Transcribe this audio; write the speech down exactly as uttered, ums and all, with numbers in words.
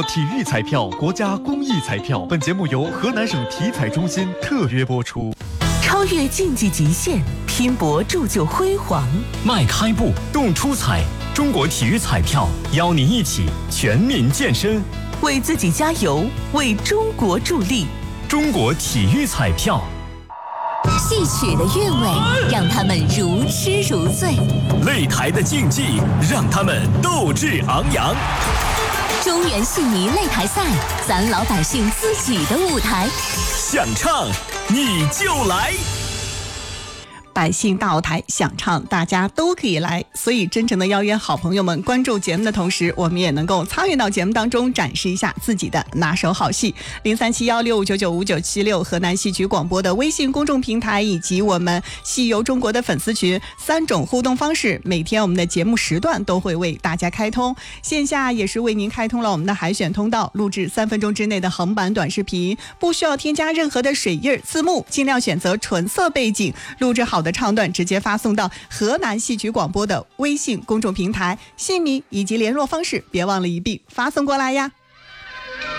国体育彩票，国家公益彩票。本节目由河南省体彩中心特约播出。 超越竞技极限，拼搏铸就辉煌。 迈开步，动出彩。中国体育彩票邀你一起全民健身， 为自己加油，为中国助力。 中国体育彩票。 戏曲的韵味让他们如痴如醉， 擂台的竞技让他们斗志昂扬。 中原戏迷擂台赛，咱老百姓自己的舞台。 想唱你就来， 百姓大舞台，想唱大家都可以来，所以真诚的邀约好朋友们关注节目的同时，我们也能够参与到节目当中，展示一下自己的拿手好戏。零三七幺六五九九五九七六河南戏曲广播的微信公众平台，以及我们戏游中国的粉丝群，三种互动方式，每天我们的节目时段都会为大家开通。线下也是为您开通了我们的海选通道，录制三分钟之内的横版短视频，不需要添加任何的水印字幕，尽量选择纯色背景，录制好的唱段直接发送到河南戏曲广播的微信公众平台，姓名以及联络方式别忘了一并发送过来呀。